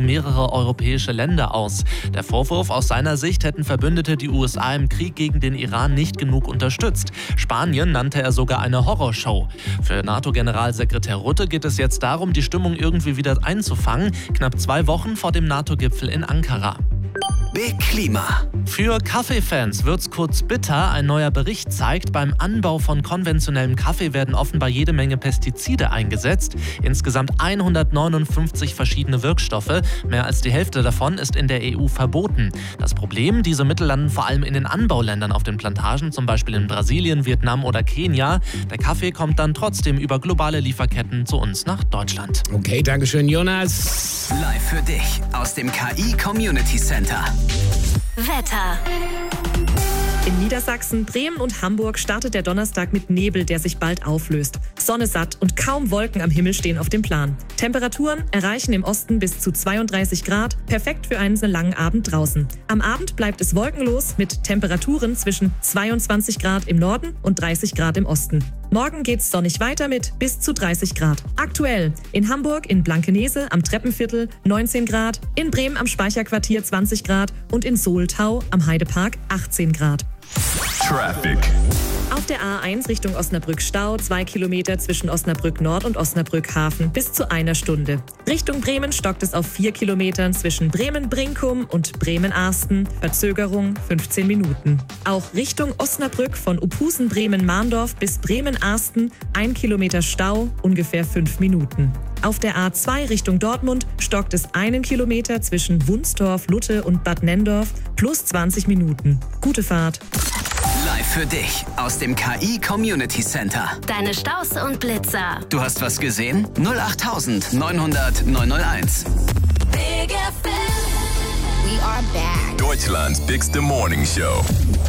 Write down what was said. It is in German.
gegen mehrere europäische Länder aus. Der Vorwurf: aus seiner Sicht hätten Verbündete die USA im Krieg gegen den Iran nicht genug unterstützt. Spanien nannte er sogar eine Horrorshow. Für NATO-Generalsekretär Rutte geht es jetzt darum, die Stimmung irgendwie wieder einzufangen, knapp 2 Wochen vor dem NATO-Gipfel in Ankara. Big Klima. Für Kaffeefans wird's kurz bitter. Ein neuer Bericht zeigt, beim Anbau von konventionellem Kaffee werden offenbar jede Menge Pestizide eingesetzt. Insgesamt 159 verschiedene Wirkstoffe. Mehr als die Hälfte davon ist in der EU verboten. Das Problem: diese Mittel landen vor allem in den Anbauländern auf den Plantagen, zum Beispiel in Brasilien, Vietnam oder Kenia. Der Kaffee kommt dann trotzdem über globale Lieferketten zu uns nach Deutschland. Okay, dankeschön, Jonas. Live für dich aus dem KI Community Center. Wetter. In Niedersachsen, Bremen und Hamburg startet der Donnerstag mit Nebel, der sich bald auflöst. Sonne satt und kaum Wolken am Himmel stehen auf dem Plan. Temperaturen erreichen im Osten bis zu 32 Grad, perfekt für einen langen Abend draußen. Am Abend bleibt es wolkenlos mit Temperaturen zwischen 22 Grad im Norden und 30 Grad im Osten. Morgen geht's sonnig weiter mit bis zu 30 Grad. Aktuell in Hamburg in Blankenese am Treppenviertel 19 Grad, in Bremen am Speicherquartier 20 Grad und in Soltau am Heidepark 18 Grad. Traffic. Auf der A1 Richtung Osnabrück Stau, 2 Kilometer zwischen Osnabrück Nord und Osnabrück Hafen bis zu 1 Stunde. Richtung Bremen stockt es auf 4 Kilometern zwischen Bremen-Brinkum und Bremen-Arsten, Verzögerung 15 Minuten. Auch Richtung Osnabrück von Uphusen-Bremen-Mahndorf bis Bremen-Arsten 1 Kilometer Stau, ungefähr 5 Minuten. Auf der A2 Richtung Dortmund stockt es 1 Kilometer zwischen Wunstorf, Lutte und Bad Nendorf plus 20 Minuten. Gute Fahrt. Live für dich aus dem KI Community Center. Deine Staus und Blitzer. Du hast was gesehen? 08900 901. Big FM. We are back. Deutschland's bigste Morning Show.